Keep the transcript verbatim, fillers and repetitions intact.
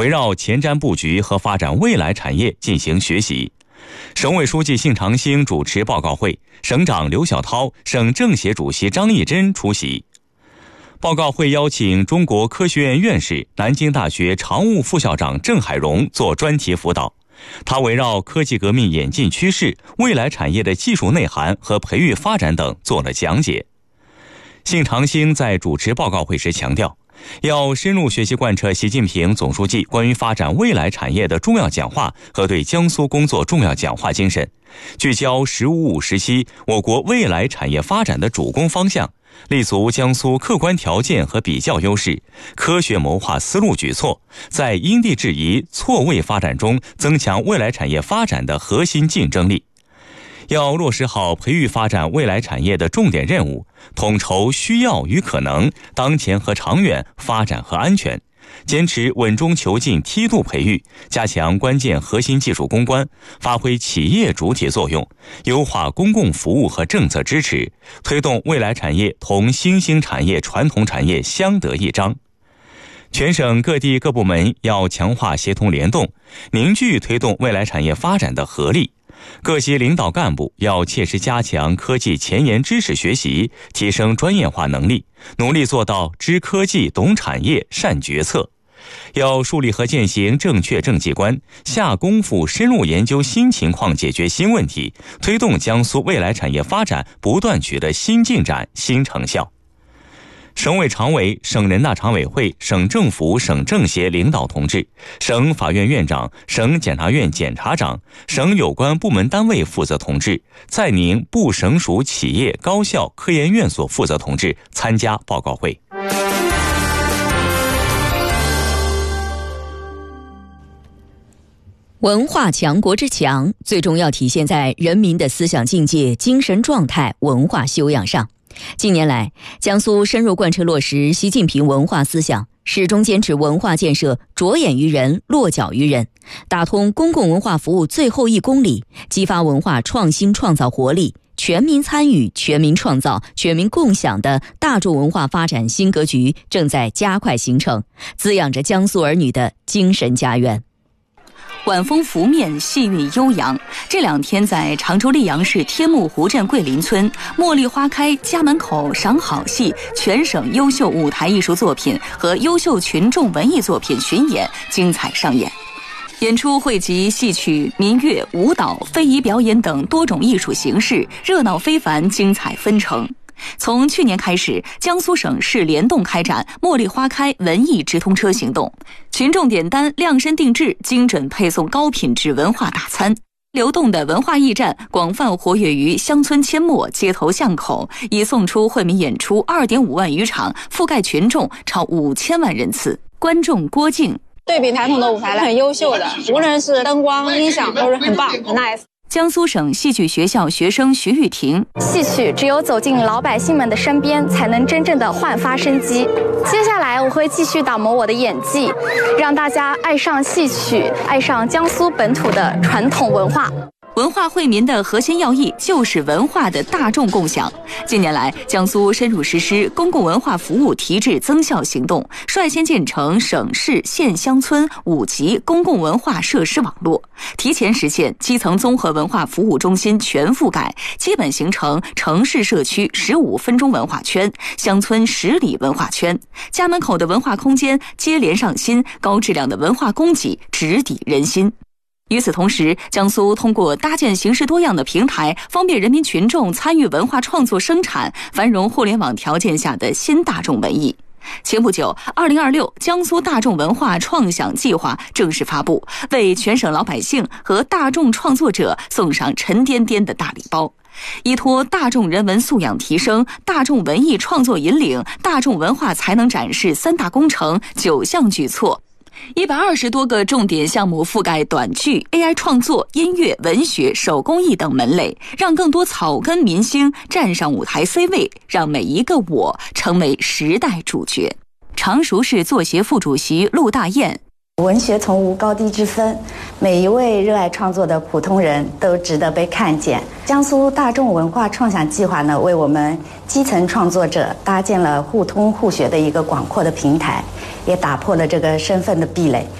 围绕前瞻布局和发展未来产业进行学习。省委书记信长兴主持报告会，省长刘晓涛、省政协主席张义珍出席。报告会邀请中国科学院院士、南京大学常务副校长郑海荣做专题辅导。他围绕科技革命演进趋势、未来产业的技术内涵和培育发展等做了讲解。信长兴在主持报告会时强调，要深入学习贯彻习近平总书记关于发展未来产业的重要讲话和对江苏工作重要讲话精神，聚焦“十五五”时期我国未来产业发展的主攻方向，立足江苏客观条件和比较优势，科学谋划思路举措，在因地制宜、错位发展中增强未来产业发展的核心竞争力。要落实好培育发展未来产业的重点任务，统筹需要与可能、当前和长远、发展和安全，坚持稳中求进梯度培育，加强关键核心技术攻关，发挥企业主体作用，优化公共服务和政策支持，推动未来产业同新兴产业、传统产业相得益彰。全省各地各部门要强化协同联动，凝聚推动未来产业发展的合力。各级领导干部要切实加强科技前沿知识学习，提升专业化能力，努力做到知科技、懂产业、善决策。要树立和践行正确政绩观，下功夫深入研究新情况，解决新问题，推动江苏未来产业发展不断取得新进展、新成效。省委常委、省人大常委会、省政府、省政协领导同志、省法院院长、省检察院检察长、省有关部门单位负责同志、在宁部省属企业、高校、科研院所负责同志参加报告会。 文化强国之强，最终要体现在人民的思想境界、精神状态、文化修养上。近年来，江苏深入贯彻落实习近平文化思想，始终坚持文化建设着眼于人、落脚于人，打通公共文化服务最后一公里，激发文化创新创造活力，全民参与、全民创造、全民共享的大众文化发展新格局正在加快形成，滋养着江苏儿女的精神家园。 晚风拂面，细韵悠扬。这两天在常州溧阳市天目湖镇桂林村，茉莉花开家门口赏好戏全省优秀舞台艺术作品和优秀群众文艺作品巡演精彩上演。演出汇集戏曲、民乐、舞蹈、非遗表演等多种艺术形式，热闹非凡，精彩纷呈。从去年开始，江苏省市联动开展茉莉花开文艺直通车行动，群众点单量身定制，精准配送高品质文化大餐。流动的文化驿站广泛活跃于乡村阡陌、街头巷口，已送出惠民演出 二点五万余场，覆盖群众超五千万人次。观众郭靖： 对比传统的舞台来很优秀的，无论是灯光、音响都是很棒，很 nice。 江苏省戏剧学校学生徐玉婷： 戏曲只有走进老百姓们的身边，才能真正的焕发生机。接下来我会继续打磨我的演技，让大家爱上戏曲，爱上江苏本土的传统文化。 文化惠民的核心要义就是文化的大众共享。近年来，江苏深入实施公共文化服务提质增效行动，率先建成省市县乡村五级公共文化设施网络，提前实现基层综合文化服务中心全覆盖，基本形成城市社区十五分钟文化圈、乡村十里文化圈，家门口的文化空间接连上新，高质量的文化供给直抵人心。与此同时，江苏通过搭建形式多样的平台，方便人民群众参与文化创作生产，繁荣互联网条件下的新大众文艺。前不久，二零二六江苏大众文化创想计划正式发布，为全省老百姓和大众创作者送上沉甸甸的大礼包。依托大众人文素养提升、大众文艺创作引领、大众文化才能展示三大工程九项举措，一百二十多个重点项目覆盖短剧、A I 创作、音乐、文学、手工艺等门类，让更多草根明星站上舞台 C 位，让每一个我成为时代主角。常熟市作协副主席陆大雁： 文学从无高低之分，每一位热爱创作的普通人都值得被看见。江苏大众文化创想计划呢，为我们基层创作者搭建了互通互学的一个广阔的平台，也打破了这个身份的壁垒。